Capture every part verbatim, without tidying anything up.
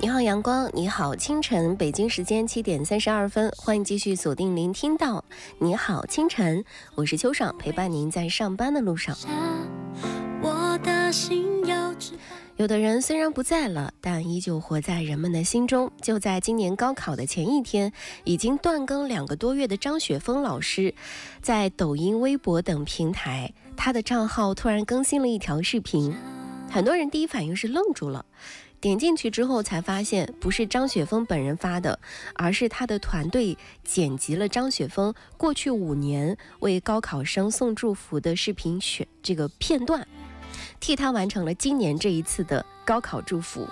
你好阳光，你好清晨，北京时间七点三十二分，欢迎继续锁定聆听到你好清晨，我是秋爽，陪伴您在上班的路上。我的心有有的人虽然不在了，但依旧活在人们的心中。就在今年高考的前一天，已经断更两个多月的张雪峰老师，在抖音、微博等平台，他的账号突然更新了一条视频，很多人第一反应是愣住了。点进去之后才发现，不是张雪峰本人发的，而是他的团队剪辑了张雪峰过去五年为高考生送祝福的视频选这个片段，替他完成了今年这一次的高考祝福。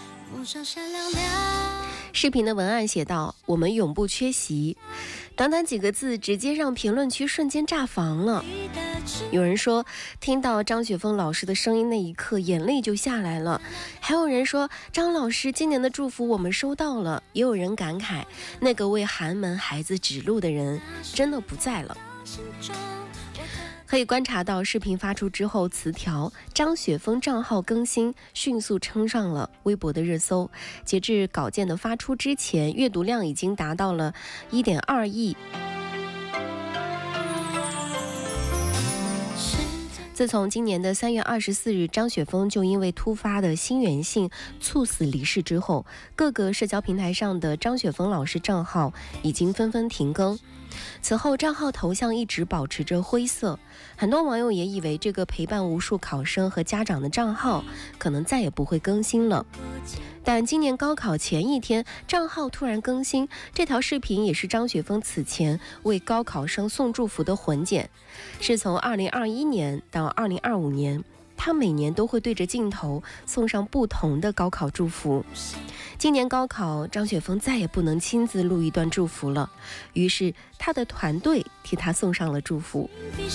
视频的文案写道：我们永不缺席。短短几个字直接让评论区瞬间炸房了。有人说听到张雪峰老师的声音那一刻眼泪就下来了，还有人说张老师今年的祝福我们收到了，也有人感慨那个为寒门孩子指路的人真的不在了。可以观察到，视频发出之后，词条张雪峰账号更新迅速冲上了微博的热搜。截至稿件的发出之前，阅读量已经达到了 一点二亿。自从今年的三月二十四日，张雪峰就因为突发的心源性猝死离世之后，各个社交平台上的张雪峰老师账号已经纷纷停更。此后账号头像一直保持着灰色，很多网友也以为这个陪伴无数考生和家长的账号可能再也不会更新了。但今年高考前一天，账号突然更新，这条视频也是张雪峰此前为高考生送祝福的混剪，是从二零二一年到二零二五年，他每年都会对着镜头送上不同的高考祝福。今年高考，张雪峰再也不能亲自录一段祝福了，于是他的团队替他送上了祝福。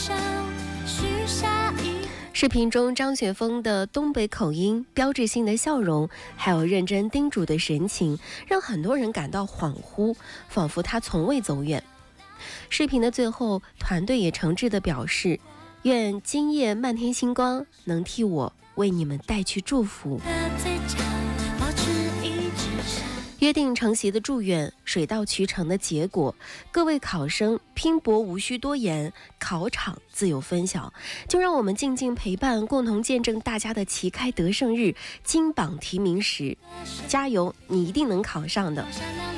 视频中张雪峰的东北口音、标志性的笑容，还有认真叮嘱的神情，让很多人感到恍惚，仿佛他从未走远。视频的最后，团队也诚挚地表示，愿今夜漫天星光能替我为你们带去祝福。约定成习的祝愿，水到渠成的结果。各位考生拼搏无需多言，考场自有分晓。就让我们静静陪伴，共同见证大家的旗开得胜日、金榜题名时。加油，你一定能考上的。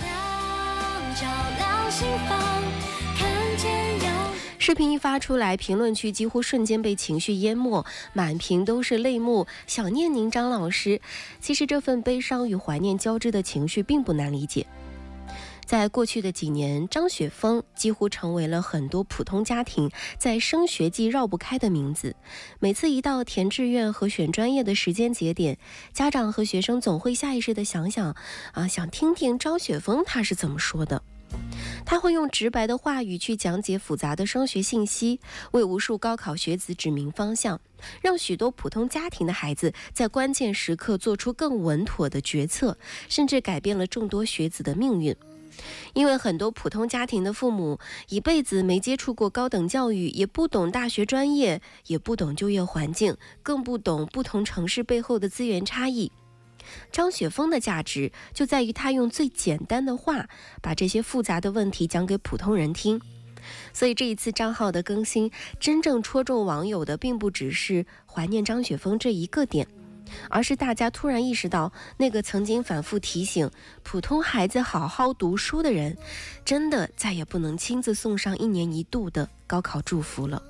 视频一发出来，评论区几乎瞬间被情绪淹没，满屏都是泪目，想念您张老师。其实这份悲伤与怀念交织的情绪并不难理解。在过去的几年，张雪峰几乎成为了很多普通家庭在升学季绕不开的名字。每次一到填志愿和选专业的时间节点，家长和学生总会下意识地想想啊，想听听张雪峰他是怎么说的。他会用直白的话语去讲解复杂的升学信息，为无数高考学子指明方向，让许多普通家庭的孩子在关键时刻做出更稳妥的决策，甚至改变了众多学子的命运。因为很多普通家庭的父母一辈子没接触过高等教育，也不懂大学专业，也不懂就业环境，更不懂不同城市背后的资源差异。张雪峰的价值就在于他用最简单的话把这些复杂的问题讲给普通人听。所以这一次账号的更新，真正戳中网友的并不只是怀念张雪峰这一个点，而是大家突然意识到，那个曾经反复提醒普通孩子好好读书的人，真的再也不能亲自送上一年一度的高考祝福了。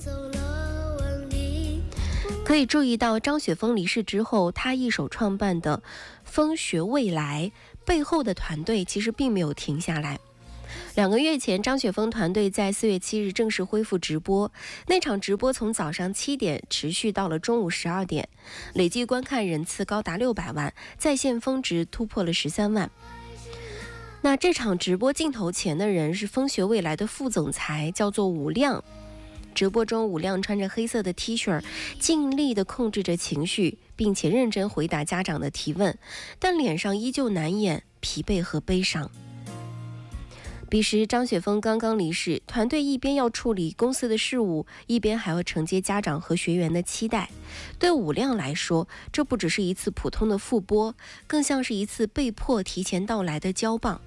可以注意到，张雪峰离世之后，他一手创办的风学未来背后的团队其实并没有停下来。两个月前，张雪峰团队在四月七日正式恢复直播，那场直播从早上七点持续到了中午十二点，累计观看人次高达六百万，在线峰值突破了十三万。那这场直播镜头前的人是风学未来的副总裁，叫做武亮。直播中，武亮穿着黑色的 T 恤，尽力地控制着情绪，并且认真回答家长的提问，但脸上依旧难掩疲惫和悲伤。 彼时张雪峰刚刚离世，团队一边要处理公司的事务，一边还要承接家长和学员的期待。对武亮来说，这不只是一次普通的复播，更像是一次被迫提前到来的交棒。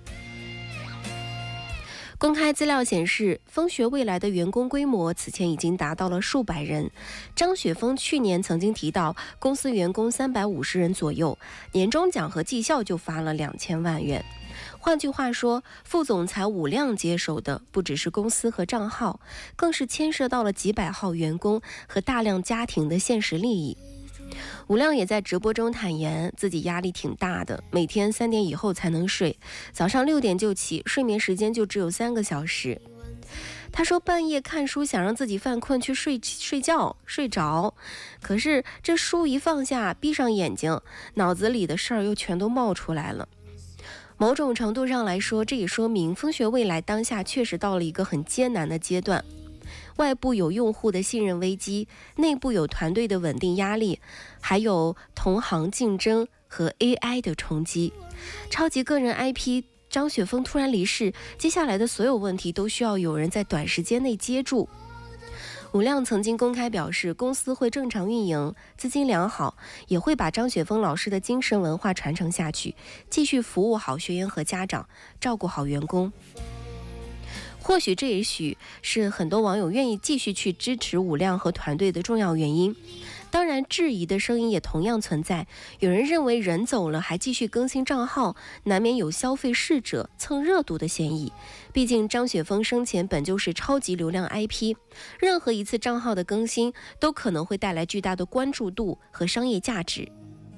公开资料显示，风学未来的员工规模此前已经达到了数百人。张雪峰去年曾经提到，公司员工三百五十人左右，年终奖和绩效就发了两千万元。换句话说，副总裁武亮接手的不只是公司和账号，更是牵涉到了几百号员工和大量家庭的现实利益。武亮也在直播中坦言，自己压力挺大的，每天三点以后才能睡，早上六点就起，睡眠时间就只有三个小时。他说半夜看书想让自己犯困去睡睡觉睡着，可是这书一放下，闭上眼睛，脑子里的事儿又全都冒出来了。某种程度上来说，这也说明风学未来当下确实到了一个很艰难的阶段。外部有用户的信任危机，内部有团队的稳定压力，还有同行竞争和 A I 的冲击。超级个人 I P 张雪峰突然离世，接下来的所有问题都需要有人在短时间内接住。武亮曾经公开表示，公司会正常运营，资金良好，也会把张雪峰老师的精神文化传承下去，继续服务好学员和家长，照顾好员工。或许这也许是很多网友愿意继续去支持武亮和团队的重要原因。当然，质疑的声音也同样存在。有人认为人走了还继续更新账号，难免有消费逝者蹭热度的嫌疑。毕竟张雪峰生前本就是超级流量 I P， 任何一次账号的更新都可能会带来巨大的关注度和商业价值。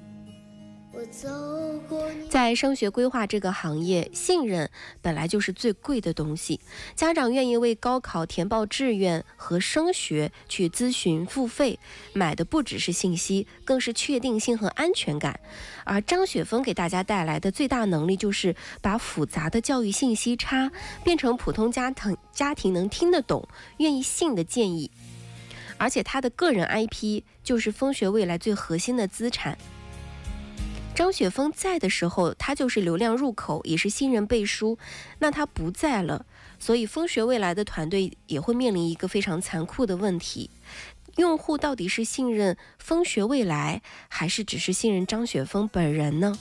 在升学规划这个行业，信任本来就是最贵的东西。家长愿意为高考填报志愿和升学去咨询付费，买的不只是信息，更是确定性和安全感。而张雪峰给大家带来的最大能力，就是把复杂的教育信息差变成普通家庭家庭能听得懂、愿意信的建议。而且他的个人 I P 就是风学未来最核心的资产。张雪峰在的时候，他就是流量入口，也是信任背书。那他不在了，所以风学未来的团队也会面临一个非常残酷的问题：用户到底是信任风学未来，还是只是信任张雪峰本人呢？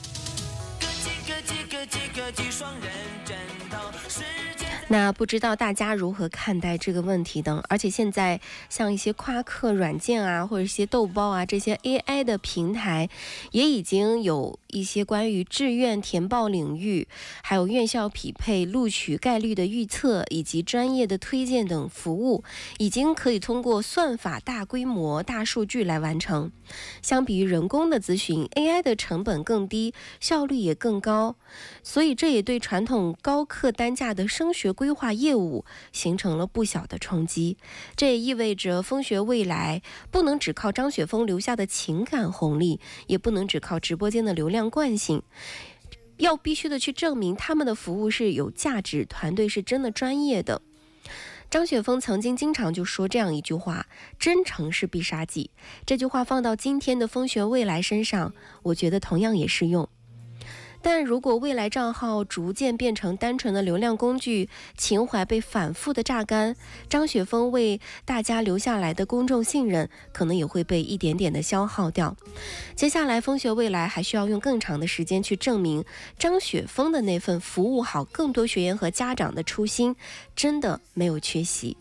那不知道大家如何看待这个问题呢？而且现在像一些夸克软件啊，或者一些豆包啊，这些 A I 的平台，也已经有一些关于志愿填报领域，还有院校匹配录取概率的预测，以及专业的推荐等服务，已经可以通过算法大规模、大数据来完成。相比于人工的咨询 ，A I 的成本更低，效率也更高，所以这也对传统高客单价的升学规划业务形成了不小的冲击。这也意味着风学未来不能只靠张雪峰留下的情感红利，也不能只靠直播间的流量惯性，要必须的去证明他们的服务是有价值，团队是真的专业的。张雪峰曾经经常就说这样一句话：真诚是必杀技。这句话放到今天的风学未来身上，我觉得同样也适用。但如果未来账号逐渐变成单纯的流量工具，情怀被反复的榨干，张雪峰为大家留下来的公众信任可能也会被一点点的消耗掉。接下来风学未来还需要用更长的时间去证明张雪峰的那份服务好更多学员和家长的初心真的没有缺席。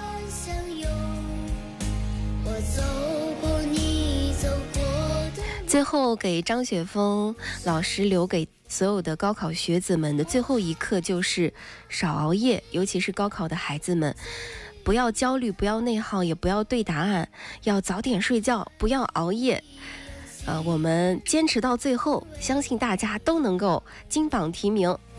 最后给张雪峰老师留给所有的高考学子们的最后一课就是少熬夜，尤其是高考的孩子们，不要焦虑，不要内耗，也不要对答案，要早点睡觉，不要熬夜。呃，我们坚持到最后，相信大家都能够金榜题名。